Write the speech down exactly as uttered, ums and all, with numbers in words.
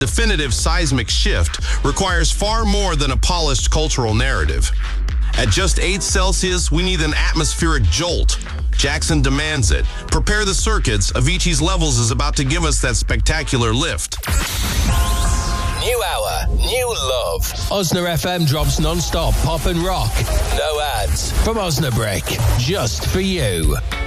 definitive seismic shift requires far more than a polished cultural narrative. At just eight Celsius, we need an atmospheric jolt. Jackson demands it. Prepare the circuits. Avicii's Levels is about to give us that spectacular lift. New hour, new love. Osna F M drops non-stop pop and rock. No ads. From Osnabrick, just for you.